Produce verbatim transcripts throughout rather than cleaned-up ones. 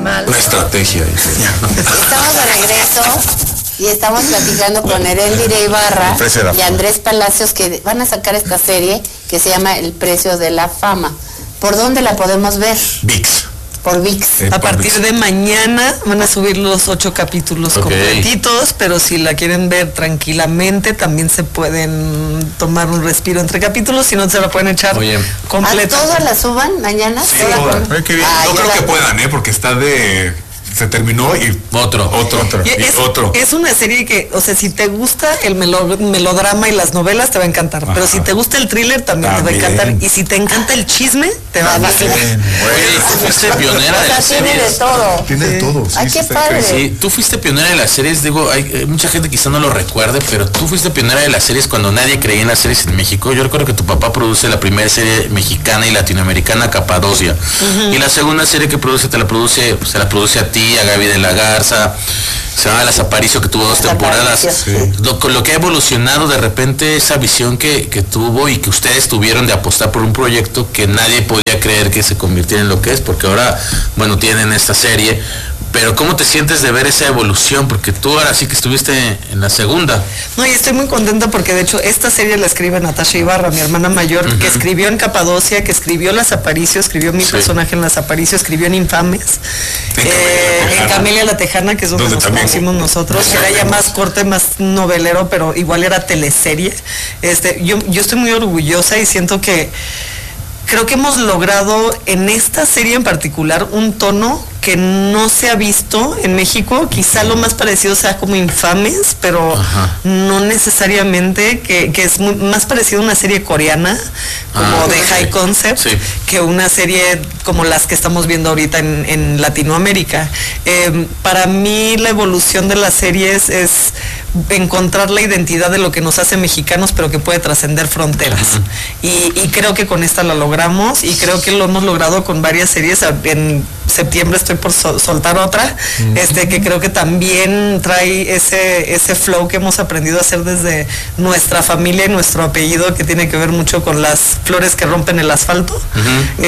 mal. Una estrategia. Estamos de regreso y estamos platicando con Erendira Ibarra y Andrés Palacios, que van a sacar esta serie que se llama El Precio de la Fama. ¿Por dónde la podemos ver? ViX. Por ViX. Eh, a partir ViX. de mañana van a subir los ocho capítulos okay. completitos, pero si la quieren ver tranquilamente, también se pueden tomar un respiro entre capítulos, si no se la pueden echar Oye, completa. ¿A todas la suban mañana? Sí, todas. Con... Ah, no creo la... que puedan, ¿eh? Porque está de... Se terminó y otro, otro, otro, y es, otro. Es una serie que, o sea, si te gusta el melo, melodrama y las novelas, te va a encantar. Ajá. Pero si te gusta el thriller, también, también te va a encantar. Y si te encanta el chisme, te va a gustar. Oye, tú fuiste pionera de las series. Tiene de todo. Tiene de todo. Sí, Ay, sí, qué sí, padre. Sí, tú fuiste pionera de las series, digo, hay, hay mucha gente quizá no lo recuerde, pero tú fuiste pionera de las series cuando nadie creía en las series en México. Yo recuerdo que tu papá produce la primera serie mexicana y latinoamericana, Capadocia. Uh-huh. Y la segunda serie que produce, te la produce, se la produce a ti, a Gaby de la Garza, se llama Las Aparicio, que tuvo dos temporadas. Sí. Lo, lo que ha evolucionado de repente esa visión que, que tuvo y que ustedes tuvieron de apostar por un proyecto que nadie podía creer que se convirtiera en lo que es, porque ahora, bueno, tienen esta serie. Pero ¿cómo te sientes de ver esa evolución? Porque tú ahora sí que estuviste en la segunda. No, y estoy muy contenta porque de hecho esta serie la escribe Natasha Ibarra, mi hermana mayor, uh-huh. que escribió en Capadocia, que escribió Las Aparicio, escribió mi sí. personaje en Las Aparicio, escribió en Infames, en, eh, Camelia, en Camelia la Tejana, que es donde, donde nos también conocimos nosotros, que era ya más corte, más novelero, pero igual era teleserie. Este, yo, yo estoy muy orgullosa y siento que creo que hemos logrado en esta serie en particular un tono que no se ha visto en México. Quizá lo más parecido sea como Infames, pero ajá. no necesariamente, que, que es muy, más parecido a una serie coreana, como ah, de okay. high concept, sí. que una serie como las que estamos viendo ahorita en, en Latinoamérica. Eh, para mí la evolución de las series es encontrar la identidad de lo que nos hace mexicanos, pero que puede trascender fronteras. Uh-huh. y, y creo que con esta la logramos, y creo que lo hemos logrado con varias series. En septiembre estoy por sol, soltar otra, uh-huh. este que creo que también trae ese, ese flow que hemos aprendido a hacer desde nuestra familia y nuestro apellido, que tiene que ver mucho con las flores que rompen el asfalto, uh-huh.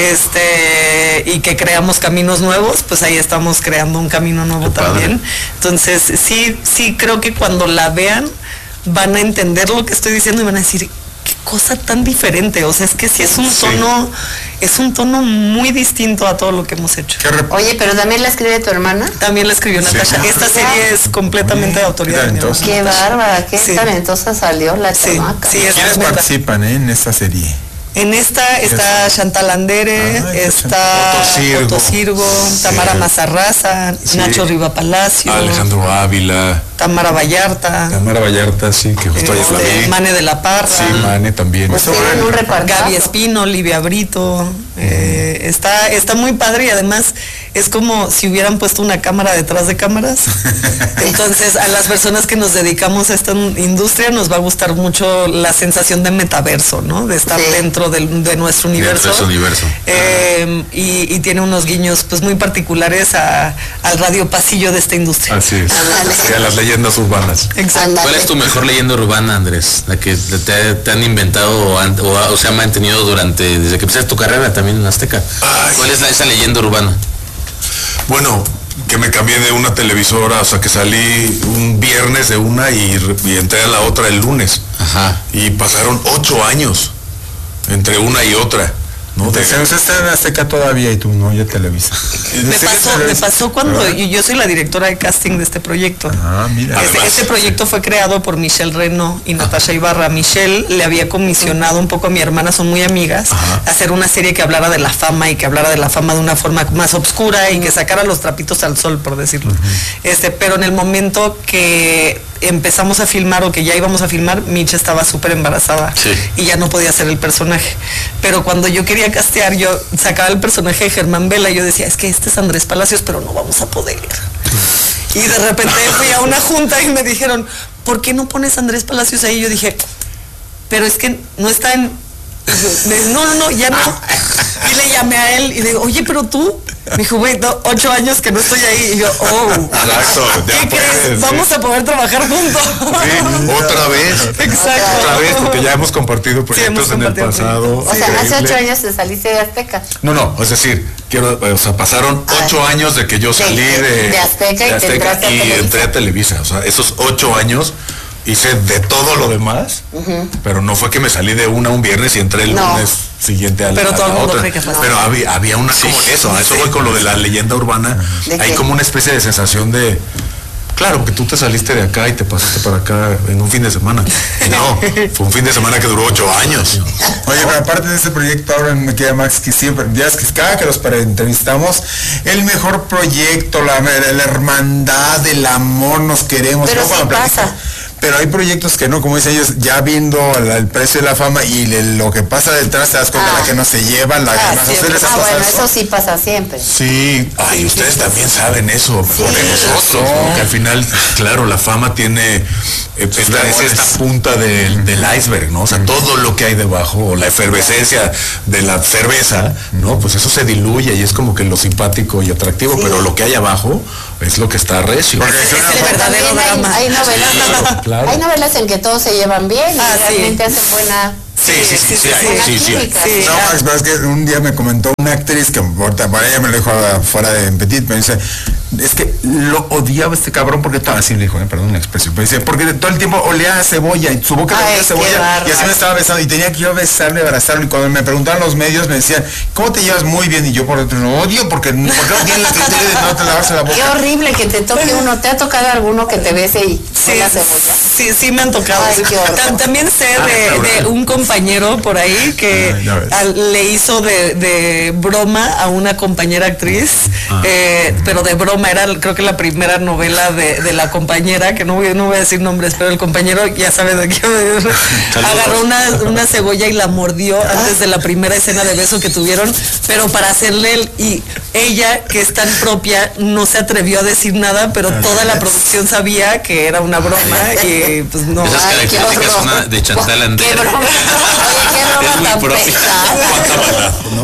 este y que creamos caminos nuevos. Pues ahí estamos creando un camino nuevo Qué también. Padre. Entonces sí, sí creo que cuando la vean van a entender lo que estoy diciendo y van a decir, qué cosa tan diferente. O sea, es que sí es un tono, sí. es un tono muy distinto a todo lo que hemos hecho. Oye, pero también la escribe tu hermana. También la escribió sí. Natasha. Esta serie es completamente de autoridad. Qué, qué bárbara, qué sí. talentosa salió la sí. chamaca. Sí, ¿quiénes participan eh, en esta serie? En esta está Chantal Andere, ah, está Otto Sirgo, sí. Tamara Mazarraza, sí. Nacho Riva Palacio, Alejandro Ávila, Tamara Vallarta. Tamara Vallarta, sí, que justo este, ayer la vi. Mane de la Parra. Sí, Mane también. Pues tienen un repartazo. Gaby Espino, Livia Brito. Eh, está, está muy padre, y además es como si hubieran puesto una cámara detrás de cámaras. Entonces a las personas que nos dedicamos a esta industria nos va a gustar mucho la sensación de metaverso, ¿no? De estar sí. dentro de, de nuestro universo. Dentro de universo. Eh, y, y tiene unos guiños pues muy particulares a, al radio pasillo de esta industria. Así es. Sí, a las leyendas urbanas. Exacto. ¿Cuál es tu mejor leyenda urbana, Andrés? La que te, te han inventado o, han, o, o se ha mantenido durante, desde que empezaste tu carrera también en Azteca. Ay. ¿Cuál es la, esa leyenda urbana? Bueno, que me cambié de una televisora, o sea, que salí un viernes de una y, y entré a la otra el lunes. Ajá. Y pasaron ocho años entre una y otra. ¿No? Te se está en Azteca todavía y tú no, ya Televisa. Me pasó, me pasó cuando yo, yo soy la directora de casting de este proyecto. Ah, mira. Este, este proyecto fue creado por Michelle Reno y Natasha Ibarra. Michelle le había comisionado un poco a mi hermana, son muy amigas, Ajá. hacer una serie que hablara de la fama y que hablara de la fama de una forma más oscura y que sacara los trapitos al sol, por decirlo. Uh-huh. Este, pero en el momento que empezamos a filmar o que ya íbamos a filmar, Mitch estaba súper embarazada sí. y ya no podía hacer el personaje. Pero cuando yo quería castear, yo sacaba el personaje de Germán Vela y yo decía, es que este es Andrés Palacios, pero no vamos a poder. Y de repente fui a una junta y me dijeron, ¿por qué no pones a Andrés Palacios ahí? Y yo dije, pero es que no está en... No, no, no, ya no. Y le llamé a él y le digo, oye, pero tú... Me dijo, güey, no, ocho años que no estoy ahí. Y yo, oh. Exacto. ¿Qué crees? Sí. Vamos a poder trabajar juntos. Sí, otra vez. Exacto. Otra vez, porque ya hemos compartido proyectos sí, hemos compartido en el pasado. O sea, increíble. Hace ocho años te saliste de Azteca. No, no, es decir, quiero, o sea, pasaron Ay, ocho años de que yo salí de, de, de Azteca, de Azteca y, y entré a Televisa. O sea, esos ocho años hice de todo lo demás, uh-huh. pero no fue que me salí de una un viernes y entré el no. lunes siguiente a la, pero a todo la el mundo otra. cree que fue pero había, había una sí. como eso, a eso voy con lo de la leyenda urbana. Hay como una especie de sensación de claro, porque tú te saliste de acá y te pasaste para acá en un fin de semana. No, fue un fin de semana que duró ocho años. Oye, pero aparte de este proyecto, ahora me queda Max, que siempre, ya es que cada que los entrevistamos, el mejor proyecto, la, la hermandad, el amor, nos queremos. Pero sí pasa. Pero hay proyectos que no, como dicen ellos, ya viendo el, el precio de la fama y le, lo que pasa detrás, te das cuenta ah. la que no se lleva, la ah, que no se ah, les ah, bueno, eso sí pasa siempre. Sí, ay, ustedes también saben eso, sí. porque nosotros, no. porque al final, claro, la fama tiene, eh, esta, es esta punta del, del iceberg, ¿no? O sea, mm. todo lo que hay debajo, la efervescencia de la cerveza, ¿no? Pues eso se diluye y es como que lo simpático y atractivo, sí. pero lo que hay abajo es lo que está recio. Porque es, es el verdadero drama. Hay, hay novelas, sí, claro. hay novelas en que todos se llevan bien ah, y realmente sí. hacen buena. Sí, sí, sí, sí, sí, sí, sí, sí, sí. No, Max, pero es que un día me comentó una actriz que para ella me lo dijo fuera de Petit, me dice, es que lo odiaba este cabrón porque estaba así, le dijo, eh, perdón la expresión, pero dice, porque todo el tiempo olía a cebolla y su boca olía a cebolla y así me estaba besando y tenía que yo besarle, abrazarlo y cuando me preguntaban los medios me decían, ¿cómo te llevas muy bien? Y yo por dentro lo odio porque, porque no tiene el criterio de no te lavarse la boca. Qué horrible que te toque uno, ¿te ha tocado alguno que te bese y sí, la cebolla? Sí, sí me han tocado. Ay, también sé de, de un compañero por ahí que ah, le hizo de, de broma a una compañera actriz, ah. eh, pero de broma era creo que la primera novela de, de la compañera, que no voy, no voy a decir nombres, pero el compañero ya sabe de qué agarró una, una cebolla y la mordió antes de la primera escena de beso que tuvieron, pero para hacerle el, y ella que es tan propia no se atrevió a decir nada, pero toda la producción sabía que era una broma y pues no. Esas características son una de Chantal Andrés. Qué broma. Oye, qué broma tan pesada. ¿No?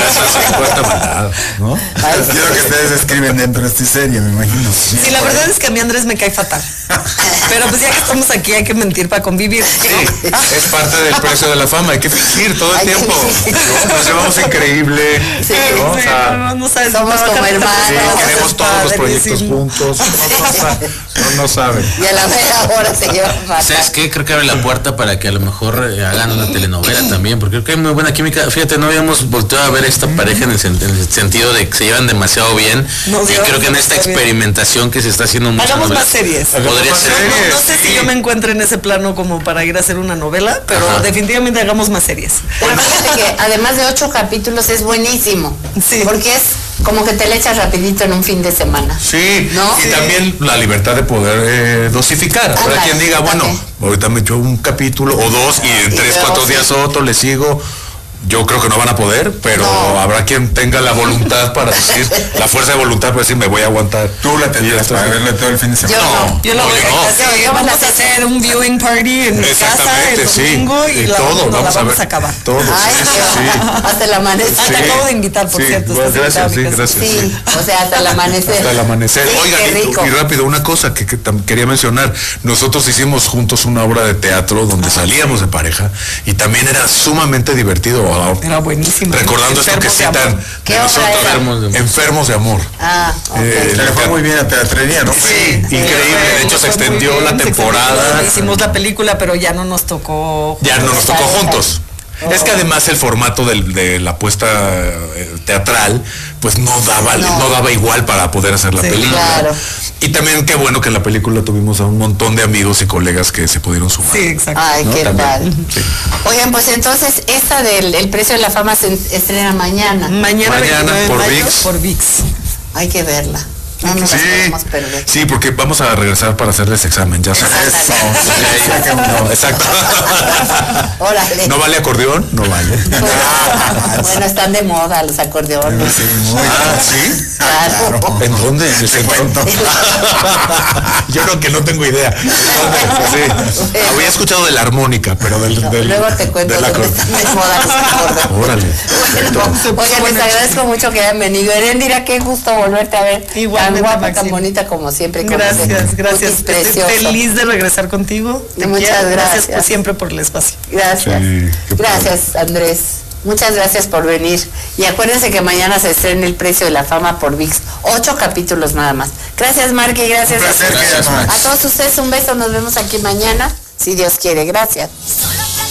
Cuánta maldad, ¿no? Es lo que ustedes escriben dentro de esta serie, me imagino. Sí, sí, la verdad es que a mí Andrés me cae fatal. Pero pues ya que estamos aquí hay que mentir para convivir. Sí, es parte del precio de la fama, hay que fingir todo el hay tiempo. ¿No? Nos llevamos increíble. Sí, ¿no? Sí, o sea, no, no sabes, somos como hermanos. Sí, queremos todos los proyectos juntos. No, no saben. Y a la mera hora se lleva fatal. ¿Sabes qué? Creo que abre la puerta para que a lo mejor eh, hagan una telenovela también, porque creo que hay muy buena química. Fíjate, no habíamos volteado a ver esta pareja en el, en el sentido de que se llevan demasiado bien. No, y creo que en esta experimentación que se está haciendo mucho. Hagamos más series. Podría ser. No, no sé si yo me encuentro en ese plano como para ir a hacer una novela, pero Ajá. definitivamente hagamos más series. Pero fíjate que además de ocho capítulos es buenísimo. Sí. Porque es como que te le echas rapidito en un fin de semana. Sí, ¿no? y sí. también la libertad de poder eh, dosificar. Habrá ah, quien diga, bueno, ahorita me echo un capítulo o dos y en y tres, cuatro sí. días otro le sigo. Yo creo que no van a poder, pero no. habrá quien tenga la voluntad para decir, la fuerza de voluntad para decir, me voy a aguantar. Tú la tendrías para verla todo el fin de semana. Yo no, yo lo voy a hacer. Yo vamos a hacer un viewing party en mi casa el domingo sí. y, y la todo, vamos, vamos, la vamos a, a acabar. Todo, Ay, sí, sí. Hasta el amanecer. Sí. Te acabo de invitar, por sí. cierto. Bueno, gracias, sí, gracias. Sí. sí, o sea, hasta el amanecer. Hasta el amanecer. Sí, Oigan, y, y rápido, una cosa que, que quería mencionar. Nosotros hicimos juntos una obra de teatro donde salíamos de pareja y también era sumamente divertido. Era buenísimo. Recordando esto que citan de nosotros, enfermos de, enfermos de amor. Ah, okay. eh, le fue muy bien a teatrería, ¿no? Sí, sí increíble. De hecho, se extendió la temporada. Hicimos la película, pero ya no nos tocó. Ya no nos tocó juntos. Oh. Es que además el formato del, de la puesta teatral pues no daba no. no daba igual para poder hacer la sí, película. Claro. Y también qué bueno que en la película tuvimos a un montón de amigos y colegas que se pudieron sumar. Sí, exacto. Ay, ¿no? qué También. tal. Sí. Oigan, pues entonces esta del el precio de la fama se estrena mañana. Mañana, mañana por VIX. Por VIX. Hay que verla. No nos sí, las podemos perder. Sí, porque vamos a regresar para hacerles examen, ya sabes. Eso. No, exacto. Órale. ¿No vale acordeón? No vale. Bueno, bueno, están de moda los acordeones. Sí, muy ah, ¿sí? Claro. Claro. ¿En dónde? ¿En el centro? Yo creo que no tengo idea. Sí. Había escuchado de la armónica, pero del, no, del luego te cuento de la de moda los acordeones. Órale. Bueno, oigan, les agradezco mucho que hayan venido. Erendira, qué gusto volverte a ver. Igual. Tan guapa, Maxim. Tan bonita como siempre. Como gracias, siempre. gracias. Feliz de regresar contigo. Te Muchas quiero. gracias. Gracias por siempre por el espacio. Gracias. Sí, gracias, Andrés. Muchas gracias por venir. Y acuérdense que mañana se estrena El Precio de la Fama por ViX. Ocho capítulos nada más. Gracias, Marky. Gracias, placer, a, gracias, a todos ustedes. Un beso. Nos vemos aquí mañana, si Dios quiere. Gracias.